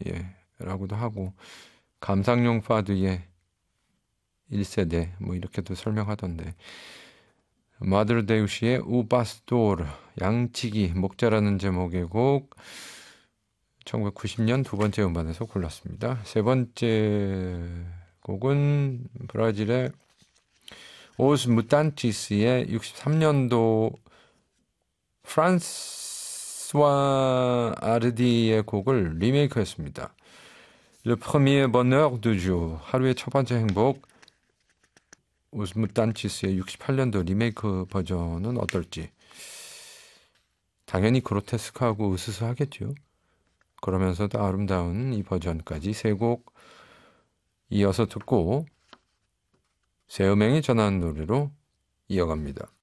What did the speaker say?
예, 라고도 하고, 감상용 파드의 1세대 뭐 이렇게도 설명하던데, 마들 데우시의 우 파스토르, 양치기 목자라는 제목의 곡 1990년 두 번째 음반에서 골랐습니다. 세 번째 곡은 브라질의 오스 무탄티스의 63년도 프란스와 아르디의 곡을 리메이크했습니다. Le premier bonheur du jour, 하루의 첫 번째 행복. 오스 무탄티스의 68년도 리메이크 버전은 어떨지. 당연히 그로테스크하고 으스스하겠죠. 그러면서도 아름다운 이 버전까지 세 곡 이어서 듣고 새 음행이 전하는 노래로 이어갑니다.